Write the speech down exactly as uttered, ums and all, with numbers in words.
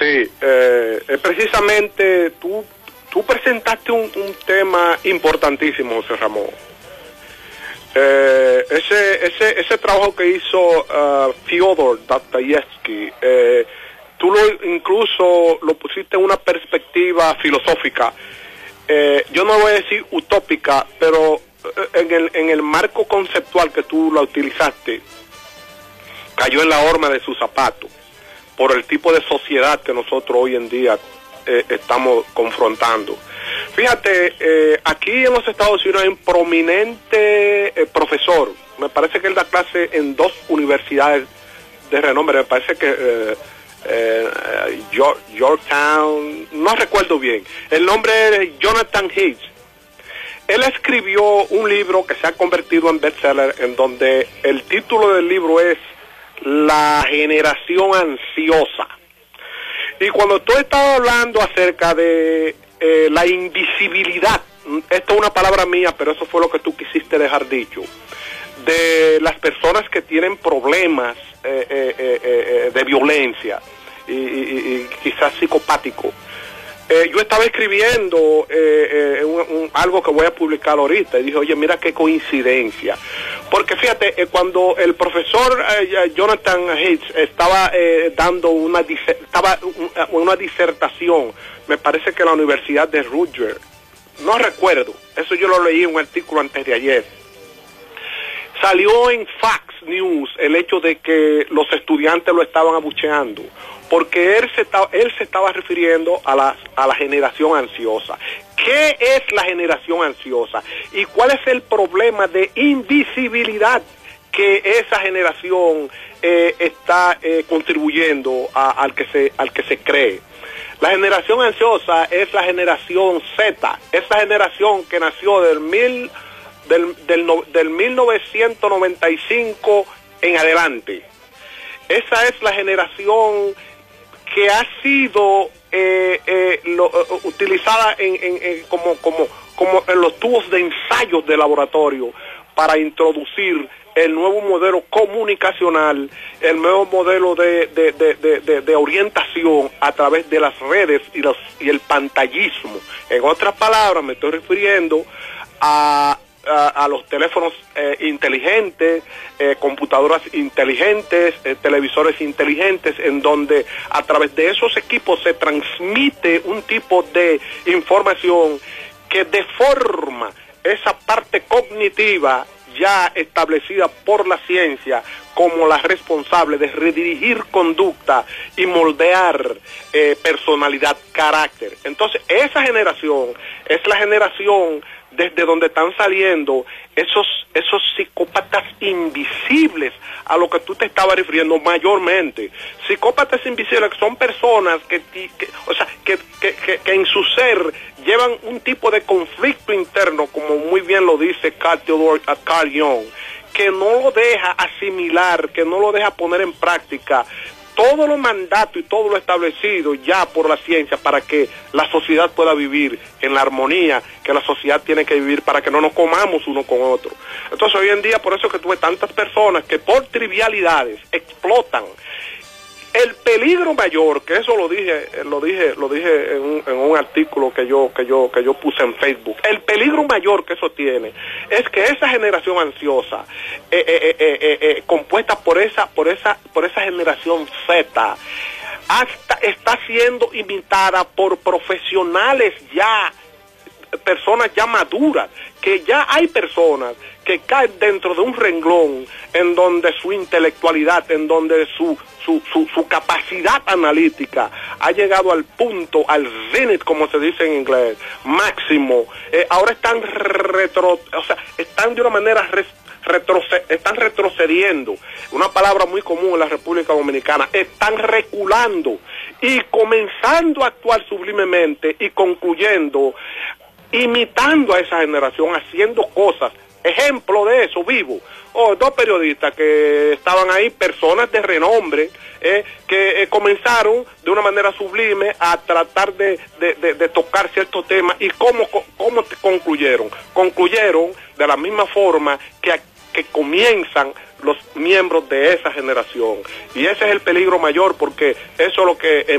Sí, eh, eh, precisamente tú, tú presentaste un, un tema importantísimo, José Ramón. Eh, ese, ese, ese trabajo que hizo uh, Fyodor Dostoyevsky, eh, tú lo incluso lo pusiste en una perspectiva filosófica. Eh, yo no voy a decir utópica, pero en el, en el marco conceptual que tú la utilizaste, cayó en la horma de su zapato, por el tipo de sociedad que nosotros hoy en día eh, estamos confrontando. Fíjate, eh, aquí en los Estados Unidos hay un prominente eh, profesor, me parece que él da clase en dos universidades de renombre, me parece que eh, eh, York, Yorktown, no recuerdo bien, el nombre es Jonathan Haidt. Él escribió un libro que se ha convertido en bestseller, en donde el título del libro es La generación ansiosa. Y cuando tú estabas hablando acerca de eh, la invisibilidad, esto es una palabra mía, pero eso fue lo que tú quisiste dejar dicho, de las personas que tienen problemas eh, eh, eh, eh, de violencia y, y, y quizás psicopático. Eh, yo estaba escribiendo eh, eh, un, un, algo que voy a publicar ahorita y dije, oye, mira qué coincidencia. Porque fíjate, eh, cuando el profesor eh, Jonathan Haidt estaba eh, dando una, estaba una disertación, me parece que en la Universidad de Rutgers, no recuerdo, eso yo lo leí en un artículo antes de ayer, salió en Fox News el hecho de que los estudiantes lo estaban abucheando, porque él se, él se estaba refiriendo a la, a la generación ansiosa. ¿Qué es la generación ansiosa? ¿Y cuál es el problema de invisibilidad que esa generación eh, está eh, contribuyendo a, al, que se, al que se cree? La generación ansiosa es la generación Z, esa generación que nació del, mil, del, del, del mil novecientos noventa y cinco en adelante. Esa es la generación que ha sido eh, eh, lo, uh, utilizada en, en, en, como, como, como en los tubos de ensayos de laboratorio para introducir el nuevo modelo comunicacional, el nuevo modelo de, de, de, de, de, de orientación a través de las redes y, los, y el pantallismo. En otras palabras, me estoy refiriendo a A, a los teléfonos eh, inteligentes, eh, computadoras inteligentes, eh, televisores inteligentes, en donde a través de esos equipos se transmite un tipo de información que deforma esa parte cognitiva ya establecida por la ciencia como la responsable de redirigir conducta y moldear eh, personalidad, carácter. Entonces, esa generación es la generación desde donde están saliendo esos esos psicópatas invisibles a lo que tú te estabas refiriendo mayormente. Psicópatas invisibles son personas que, que o sea, que, que, que, que en su ser llevan un tipo de conflicto interno, como muy bien lo dice Carl, Theodor, Carl Jung, que no lo deja asimilar, que no lo deja poner en práctica todo lo mandato y todo lo establecido ya por la ciencia para que la sociedad pueda vivir en la armonía que la sociedad tiene que vivir para que no nos comamos uno con otro. Entonces hoy en día, por eso es que tuve tantas personas que por trivialidades explotan. El peligro mayor, que eso lo dije, lo dije, lo dije en un, en un artículo que yo, que yo, que yo puse en Facebook. El peligro mayor que eso tiene es que esa generación ansiosa, eh, eh, eh, eh, eh, compuesta por esa, por esa, por esa generación Z, hasta está siendo imitada por profesionales ya, personas ya maduras, que ya hay personas que caen dentro de un renglón en donde su intelectualidad, en donde su Su, su, su capacidad analítica ha llegado al punto, al zenith, como se dice en inglés, máximo. Eh, ahora están retro, o sea, están de una manera res, retroce, están retrocediendo, una palabra muy común en la República Dominicana, están reculando y comenzando a actuar sublimemente y concluyendo, imitando a esa generación, haciendo cosas. Ejemplo de eso vivo, oh, dos periodistas que estaban ahí, personas de renombre, eh, que eh, comenzaron de una manera sublime a tratar de, de, de, de tocar ciertos temas. ¿Y cómo, cómo concluyeron? Concluyeron de la misma forma que, que comienzan los miembros de esa generación. Y ese es el peligro mayor, porque eso es lo que